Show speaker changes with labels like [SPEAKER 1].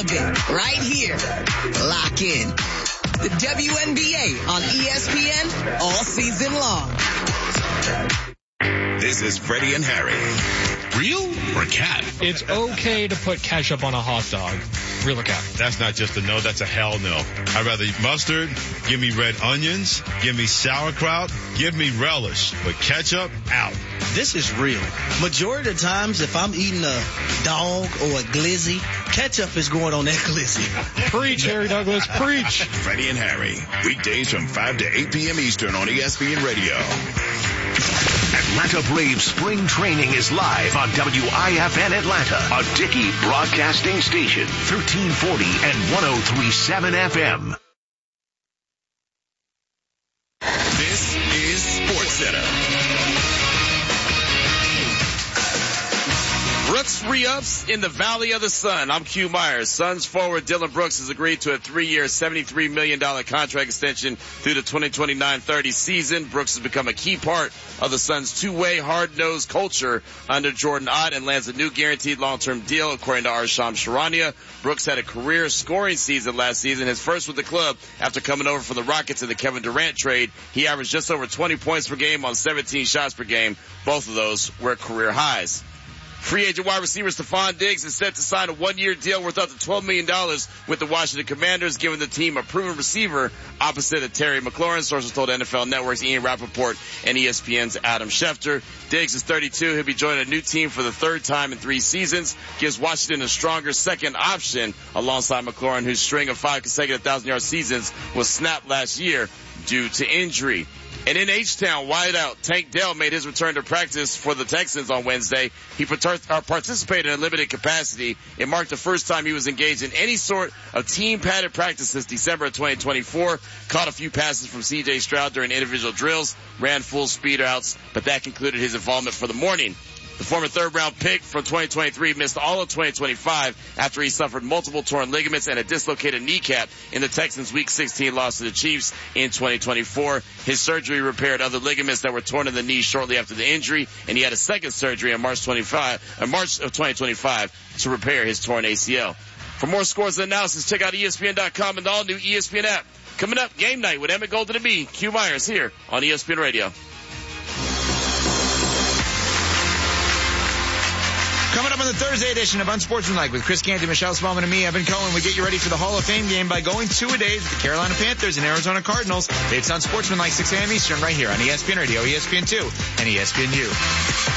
[SPEAKER 1] it right here. Lock in. The WNBA on ESPN all season long.
[SPEAKER 2] This is Freddie and Harry. Real or cat?
[SPEAKER 3] It's okay to put ketchup on a hot dog. Real or cat?
[SPEAKER 4] That's not just a no, that's a hell no. I'd rather eat mustard, give me red onions, give me sauerkraut, give me relish. But ketchup, out.
[SPEAKER 5] This is real. Majority of the times, if I'm eating a dog or a glizzy, ketchup is going on that glizzy.
[SPEAKER 3] Preach, Harry Douglas, preach.
[SPEAKER 2] Freddie and Harry, weekdays from 5 to 8 p.m. Eastern on ESPN Radio.
[SPEAKER 6] Atlanta Braves spring training is live on WIFN Atlanta, a Dickey broadcasting station, 1340 and 103.7 FM.
[SPEAKER 2] This is SportsCenter.
[SPEAKER 7] Brooks re-ups in the Valley of the Sun. I'm Q Myers. Suns forward Dylan Brooks has agreed to a 3-year, $73 million contract extension through the 2029-30 season. Brooks has become a key part of the Suns' two-way, hard-nosed culture under Jordan Ott and lands a new guaranteed long-term deal, according to Arsham Sharania. Brooks had a career scoring season last season, his first with the club after coming over from the Rockets in the Kevin Durant trade. He averaged just over 20 points per game on 17 shots per game. Both of those were career highs. Free agent wide receiver Stephon Diggs is set to sign a 1-year deal worth up to $12 million with the Washington Commanders, giving the team a proven receiver opposite of Terry McLaurin. Sources told NFL Network's Ian Rappaport and ESPN's Adam Schefter. Diggs is 32. He'll be joining a new team for the third time in 3 seasons. Gives Washington a stronger second option alongside McLaurin, whose string of 5 consecutive 1,000-yard seasons was snapped last year due to injury. And in H-Town, wideout Tank Dell made his return to practice for the Texans on Wednesday. He participated in a limited capacity. It marked the first time he was engaged in any sort of team-padded practice since December of 2024. Caught a few passes from C.J. Stroud during individual drills, ran full speed outs, but that concluded his involvement for the morning. The former third-round pick from 2023 missed all of 2025 after he suffered multiple torn ligaments and a dislocated kneecap in the Texans' Week 16 loss to the Chiefs in 2024. His surgery repaired other ligaments that were torn in the knee shortly after the injury, and he had a second surgery in March of 2025 to repair his torn ACL. For more scores and analysis, check out ESPN.com and the all-new ESPN app. Coming up, game night with Emmett Golden and me, Q Myers, here on ESPN Radio.
[SPEAKER 8] Coming up on the Thursday edition of Unsportsmanlike with Chris Canty, Michelle Spellman, and me, Evan Cohen, we get you ready for the Hall of Fame game by going 2-a-days with the Carolina Panthers and Arizona Cardinals. It's Unsportsmanlike 6 a.m. Eastern right here on ESPN Radio, ESPN2, and ESPNU.